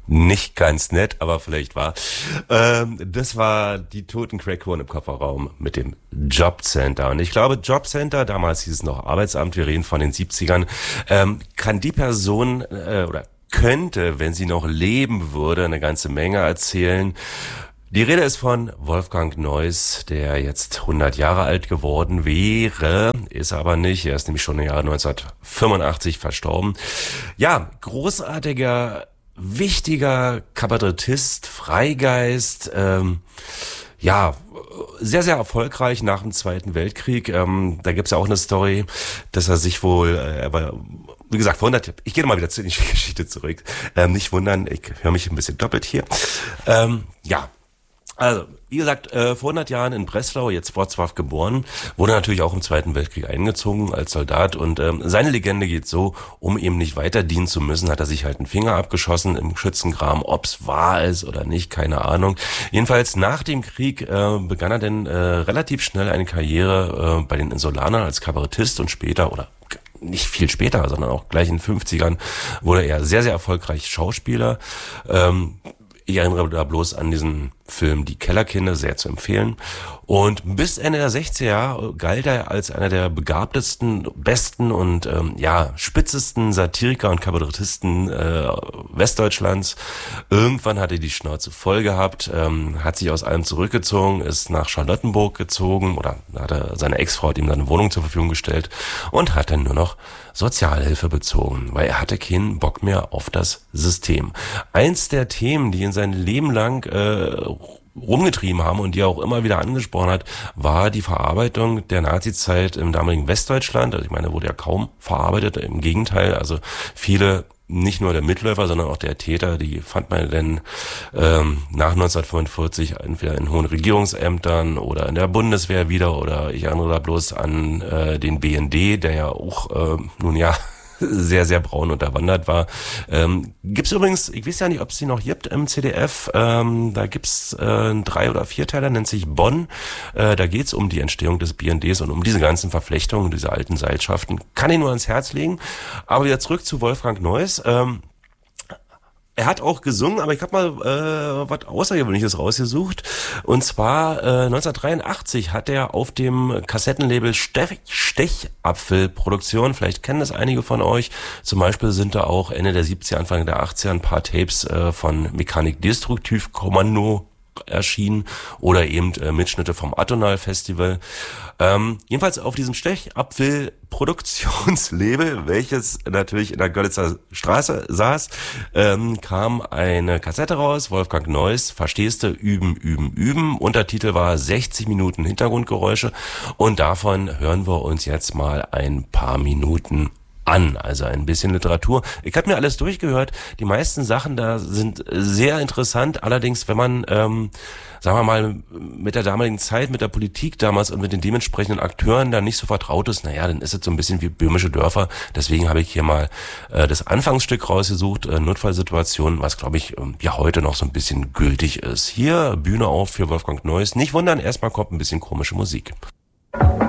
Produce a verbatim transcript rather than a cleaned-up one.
Nicht ganz nett, aber vielleicht war. Ähm, das war die toten Crackhorn im Kofferraum mit dem Jobcenter. Und ich glaube, Jobcenter, damals hieß es noch Arbeitsamt, wir reden von den siebzigern, ähm, kann die Person äh, oder könnte, wenn sie noch leben würde, eine ganze Menge erzählen. Die Rede ist von Wolfgang Neuss, der jetzt hundert Jahre alt geworden wäre, ist aber nicht. Er ist nämlich schon im Jahre neunzehnhundertfünfundachtzig verstorben. Ja, großartiger, wichtiger Kabarettist, Freigeist, ähm, ja, sehr, sehr erfolgreich nach dem Zweiten Weltkrieg. Ähm, da gibt's ja auch eine Story, dass er sich wohl, äh, er war, wie gesagt, vor hundert, ich gehe nochmal wieder zu in die Geschichte zurück. Ähm, nicht wundern, ich höre mich ein bisschen doppelt hier. Ähm, ja. Also, wie gesagt, äh, vor hundert Jahren in Breslau, jetzt Wrocław geboren, wurde natürlich auch im Zweiten Weltkrieg eingezogen als Soldat und ähm, seine Legende geht so, um eben nicht weiter dienen zu müssen, hat er sich halt einen Finger abgeschossen im Schützengraben, ob's wahr ist oder nicht, keine Ahnung. Jedenfalls nach dem Krieg äh, begann er dann äh, relativ schnell eine Karriere äh, bei den Insulanern als Kabarettist und später, oder nicht viel später, sondern auch gleich in den fünfzigern, wurde er sehr, sehr erfolgreich Schauspieler. Ähm, Ich erinnere da bloß an diesen Film Die Kellerkinder, sehr zu empfehlen. Und bis Ende der sechziger Jahre galt er als einer der begabtesten, besten und ähm, ja spitzesten Satiriker und Kabarettisten äh, Westdeutschlands. Irgendwann hat er die Schnauze voll gehabt, ähm, hat sich aus allem zurückgezogen, ist nach Charlottenburg gezogen oder hat er, seine Ex-Frau hat ihm seine Wohnung zur Verfügung gestellt und hat dann nur noch Sozialhilfe bezogen, weil er hatte keinen Bock mehr auf das System. Eins der Themen, die ihn sein Leben lang äh, rumgetrieben haben und die er auch immer wieder angesprochen hat, war die Verarbeitung der Nazizeit im damaligen Westdeutschland. Also ich meine, wurde ja kaum verarbeitet, im Gegenteil, also viele, nicht nur der Mitläufer, sondern auch der Täter, die fand man denn ähm, nach neunzehnhundertfünfundvierzig entweder in hohen Regierungsämtern oder in der Bundeswehr wieder, oder ich erinnere da bloß an äh, den B N D, der ja auch, äh, nun ja, sehr, sehr braun unterwandert war. Ähm, gibt's übrigens, ich weiß ja nicht, ob es die noch gibt im C D F, ähm, da gibt's äh, einen Drei- oder Vierteiler, nennt sich Bonn. Äh, da geht's um die Entstehung des B N Ds und um diese ganzen Verflechtungen, diese alten Seilschaften. Kann ich nur ans Herz legen. Aber wieder zurück zu Wolfgang Neuss. Ähm, Er hat auch gesungen, aber ich habe mal äh, was Außergewöhnliches rausgesucht. Und zwar äh, neunzehnhundertdreiundachtzig hat er auf dem Kassettenlabel Stech, Stechapfel Produktion, vielleicht kennen das einige von euch, zum Beispiel sind da auch Ende der siebziger, Anfang der achtziger ein paar Tapes äh, von Mechanik Destruktiv Kommando erschienen oder eben äh, Mitschnitte vom Atonal Festival. Ähm, jedenfalls auf diesem Stechapfel Produktionslabel, welches natürlich in der Görlitzer Straße saß, ähm, kam eine Kassette raus, Wolfgang Neuss, verstehst du, üben, üben, üben. Untertitel war sechzig Minuten Hintergrundgeräusche und davon hören wir uns jetzt mal ein paar Minuten an, also ein bisschen Literatur. Ich habe mir alles durchgehört. Die meisten Sachen da sind sehr interessant. Allerdings, wenn man, ähm, sagen wir mal, mit der damaligen Zeit, mit der Politik damals und mit den dementsprechenden Akteuren da nicht so vertraut ist, naja, dann ist es so ein bisschen wie böhmische Dörfer. Deswegen habe ich hier mal äh, das Anfangsstück rausgesucht, äh, Notfallsituation, was, glaube ich, ähm, ja heute noch so ein bisschen gültig ist. Hier Bühne auf für Wolfgang Neuss. Nicht wundern, erstmal kommt ein bisschen komische Musik.